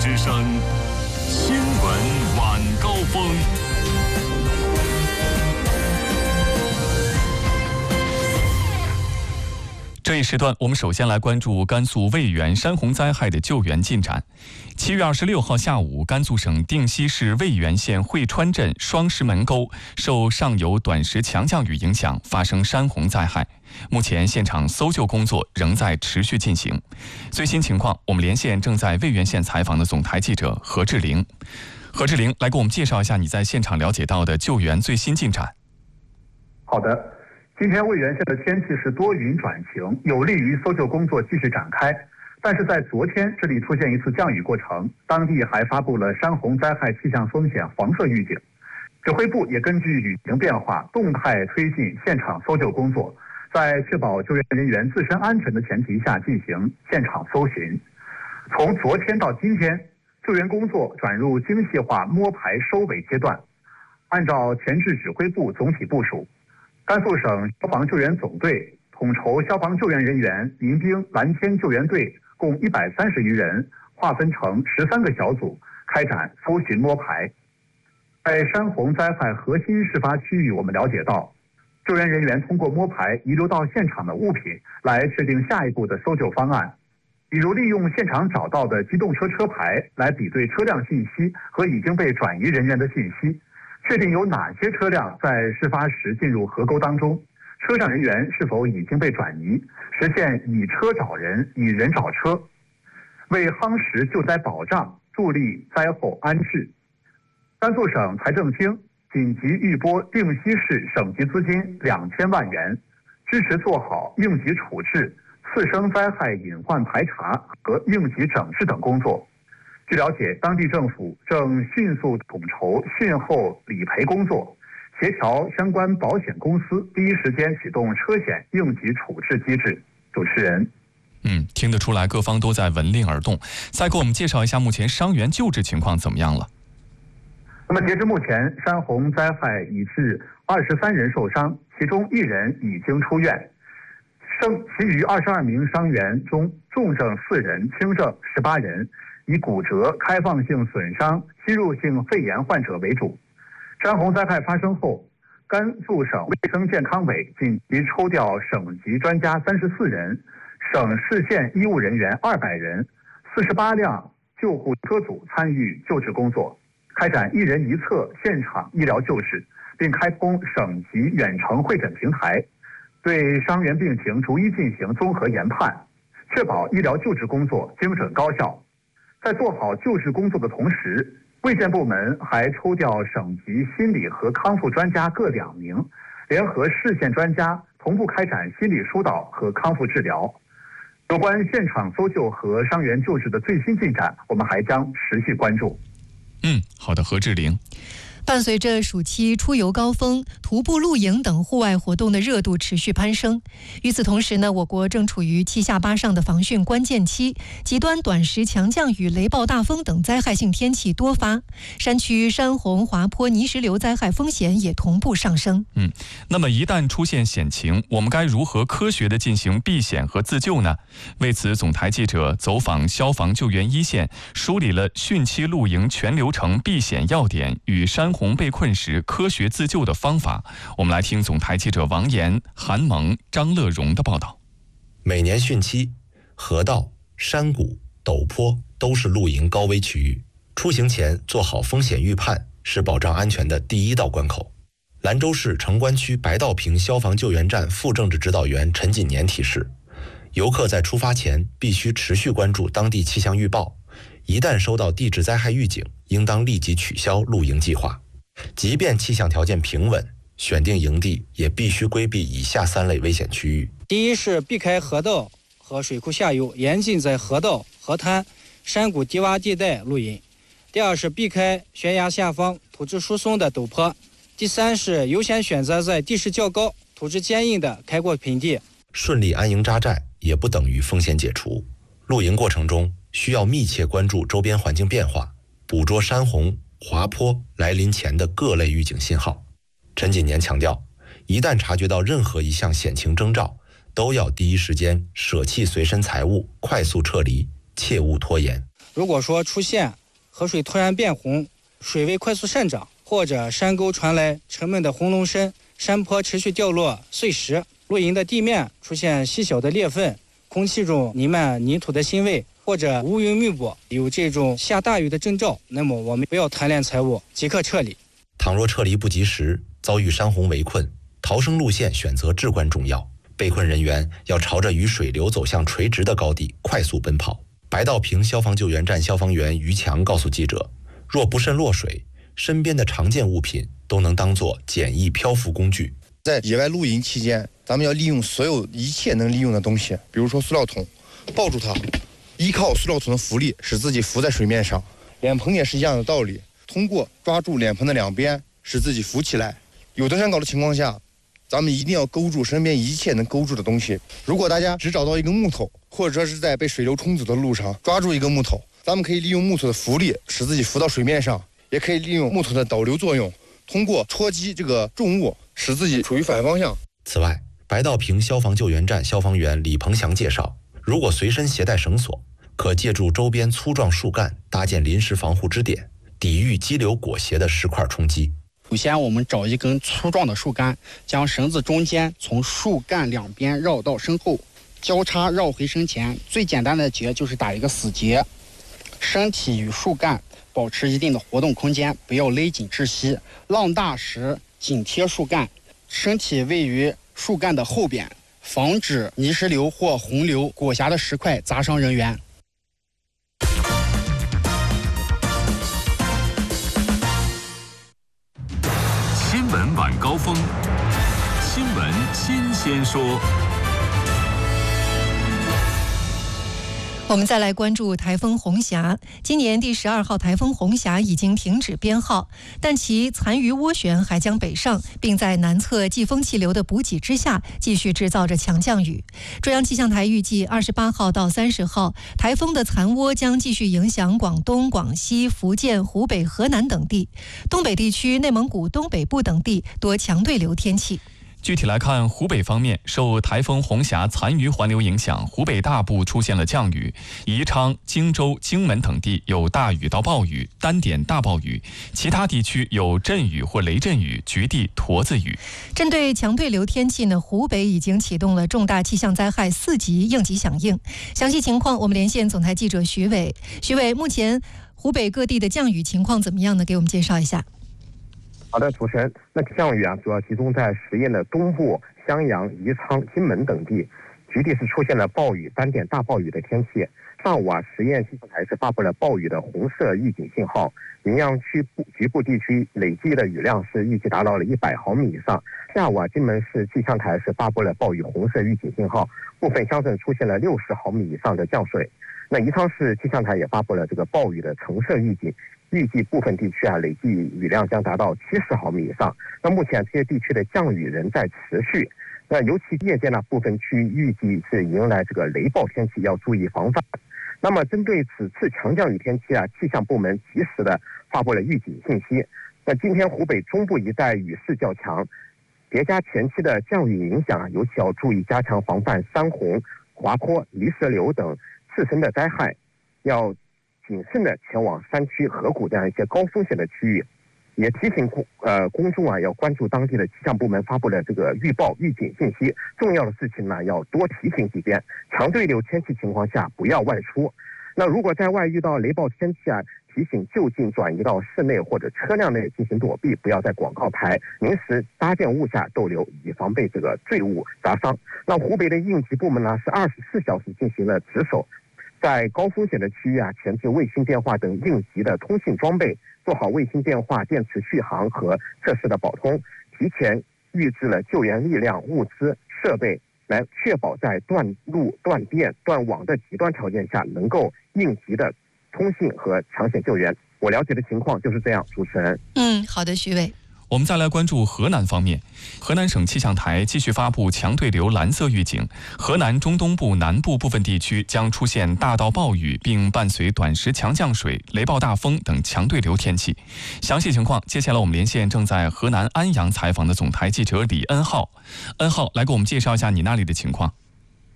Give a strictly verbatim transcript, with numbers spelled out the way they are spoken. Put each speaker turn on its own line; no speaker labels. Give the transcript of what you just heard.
之声新闻晚高峰。这一时段，我们首先来关注甘肃渭源山洪灾害的救援进展。七月二十六号下午，甘肃省定西市渭源县会川镇双石门沟受上游短时强降雨影响，发生山洪灾害。目前，现场搜救工作仍在持续进行。最新情况，我们连线正在渭源县采访的总台记者何志玲。何志玲，来给我们介绍一下你在现场了解到的救援最新进展。
好的。今天渭源县的天气是多云转晴，有利于搜救工作继续展开。但是在昨天，这里出现一次降雨过程，当地还发布了山洪灾害气象风险黄色预警。指挥部也根据雨情变化，动态推进现场搜救工作，在确保救援人员自身安全的前提下进行现场搜寻。从昨天到今天，救援工作转入精细化摸排收尾阶段。按照前置指挥部总体部署，甘肃省消防救援总队统筹消防救援人员、民兵、蓝天救援队共一百三十余人，划分成十三个小组，开展搜寻摸排。在山洪灾害核心事发区域，我们了解到，救援人员通过摸排遗留到现场的物品，来确定下一步的搜救方案。比如利用现场找到的机动车车牌来比对车辆信息和已经被转移人员的信息，确定有哪些车辆在事发时进入河沟当中，车上人员是否已经被转移，实现以车找人、以人找车，为夯实救灾保障助力灾后安置。甘肃省财政厅紧急预拨定西市省级资金两千万元，支持做好应急处置、次生灾害隐患排查和应急整治等工作。据了解，当地政府正迅速统筹汛后理赔工作，协调相关保险公司第一时间启动车险应急处置机制。主持人，
嗯，听得出来各方都在闻令而动。再给我们介绍一下目前伤员救治情况怎么样了？
那么截至目前，山洪灾害已致二十三人受伤，其中一人已经出院。剩其余二十二名伤员中，重症四人，轻症十八人。以骨折、开放性损伤、吸入性肺炎患者为主。山洪灾害发生后，甘肃省卫生健康委紧急抽调省级专家三十四人，省市县医务人员二百人，四十八辆救护车组参与救治工作，开展一人一侧现场医疗救治，并开通省级远程会诊平台，对伤员病情逐一进行综合研判，确保医疗救治工作精准高效。在做好救治工作的同时，卫健部门还抽调省级心理和康复专家各两名，联合市县专家同步开展心理疏导和康复治疗。有关现场搜救和伤员救治的最新进展，我们还将持续关注。
嗯，好的，何志玲。
伴随着暑期出游高峰，徒步露营等户外活动的热度持续攀升。与此同时呢，我国正处于七下八上的防汛关键期，极端短时强降雨、雷暴大风等灾害性天气多发，山区山洪、滑坡、泥石流灾害风险也同步上升。
嗯，那么一旦出现险情，我们该如何科学地进行避险和自救呢？为此，总台记者走访消防救援一线，梳理了汛期露营全流程避险要点与山洪被困时科学自救的方法。我们来听总台记者王岩、韩萌、张乐荣的报道。
每年汛期，河道、山谷、陡坡都是露营高危区域，出行前做好风险预判是保障安全的第一道关口。兰州市城关区白道坪消防救援站副政治指导员陈锦年提示，游客在出发前必须持续关注当地气象预报，一旦收到地质灾害预警，应当立即取消露营计划。即便气象条件平稳，选定营地也必须规避以下三类危险区域。
第一是避开河道和水库下游，严禁在河道、河滩、山谷低洼地带露营。第二是避开悬崖下方土质疏松的陡坡。第三是优先选择在地势较高、土质坚硬的开阔平地。
顺利安营扎寨也不等于风险解除，露营过程中需要密切关注周边环境变化，捕捉山洪、滑坡来临前的各类预警信号。陈锦年强调，一旦察觉到任何一项险情征兆，都要第一时间舍弃随身财物，快速撤离，切勿拖延。
如果说出现河水突然变红、水位快速上涨，或者山沟传来沉闷的轰隆声，山坡持续掉落碎石，露营的地面出现细小的裂缝，空气中弥漫泥土的腥味，或者乌云密布，有这种下大雨的征兆，那么我们不要贪恋财物，即刻撤离。
倘若撤离不及时，遭遇山洪围困，逃生路线选择至关重要。被困人员要朝着与水流走向垂直的高地快速奔跑。白道坪消防救援站消防员于强告诉记者，若不慎落水，身边的常见物品都能当作简易漂浮工具。
在野外露营期间，咱们要利用所有一切能利用的东西，比如说塑料桶，抱住它，依靠塑料桶的浮力使自己浮在水面上。脸盆也是一样的道理，通过抓住脸盆的两边使自己浮起来。有登山稿的情况下，咱们一定要勾住身边一切能勾住的东西。如果大家只找到一根木头，或者说是在被水流冲走的路上抓住一根木头，咱们可以利用木头的浮力使自己浮到水面上，也可以利用木头的导流作用，通过戳击这个重物使自己处于反方向。
此外，白道坪消防救援站消防员李鹏翔介绍，如果随身携带绳索，可借助周边粗壮树干搭建临时防护支点，抵御激流裹挟的石块冲击。
首先我们找一根粗壮的树干，将绳子中间从树干两边绕到身后，交叉绕回身前。最简单的结就是打一个死结，身体与树干保持一定的活动空间，不要勒紧窒息。浪大时紧贴树干，身体位于树干的后边，防止泥石流或洪流裹挟的石块砸伤人员。
新闻晚高峰，新闻新鲜说。
我们再来关注台风红霞。今年第十二号台风红霞已经停止编号，但其残余涡旋还将北上，并在南侧季风气流的补给之下，继续制造着强降雨。中央气象台预计，二十八号到三十号，台风的残涡将继续影响广东、广西、福建、湖北、河南等地，东北地区、内蒙古东北部等地多强对流天气。
具体来看，湖北方面受台风红霞残余环流影响，湖北大部出现了降雨，宜昌、荆州、荆门等地有大雨到暴雨、单点大暴雨，其他地区有阵雨或雷阵雨、局地坨子雨。
针对强对流天气呢，湖北已经启动了重大气象灾害四级应急响应。详细情况，我们连线总台记者徐伟。徐伟，目前湖北各地的降雨情况怎么样呢？给我们介绍一下。
好的，主持人，那降雨啊，主要集中在十堰的东部、襄阳、宜昌、荆门等地，局地是出现了暴雨、单点大暴雨的天气。上午啊，十堰气象台是发布了暴雨的红色预警信号，云阳区部局部地区累计的雨量是预计达到了一百毫米以上。下午啊，荆门市气象台是发布了暴雨红色预警信号，部分乡镇出现了六十毫米以上的降水。那宜昌市气象台也发布了这个暴雨的橙色预警。预计部分地区啊，累计雨量将达到七十毫米以上。那目前这些地区的降雨仍在持续。那尤其夜间呢，部分区预计是迎来这个雷暴天气，要注意防范。那么针对此次强降雨天气啊，气象部门及时的发布了预警信息。那今天湖北中部一带雨势较强，叠加前期的降雨影响啊，尤其要注意加强防范山洪、滑坡、泥石流等自身的灾害，要谨慎的前往山区、河谷这样一些高风险的区域，也提醒公呃公众啊要关注当地的气象部门发布的这个预报预警信息。重要的事情呢要多提醒几遍。强对流天气情况下不要外出。那如果在外遇到雷暴天气啊，提醒就近转移到室内或者车辆内进行躲避，不要在广告牌、临时搭建物下逗留，以防被这个坠物砸伤。那湖北的应急部门呢是二十四小时进行了值守。在高风险的区域啊，前置卫星电话等应急的通信装备，做好卫星电话电池续航和设施的保通，提前预置了救援力量、物资、设备，来确保在断路、断电、断网的极端条件下，能够应急的通信和抢险救援。我了解的情况就是这样，主持人。
嗯，好的，徐伟。
我们再来关注河南方面，河南省气象台继续发布强对流蓝色预警，河南中东部南部部分地区将出现大到暴雨，并伴随短时强降水、雷暴大风等强对流天气。详细情况，接下来我们连线正在河南安阳采访的总台记者李恩浩。恩浩，来给我们介绍一下你那里的情况。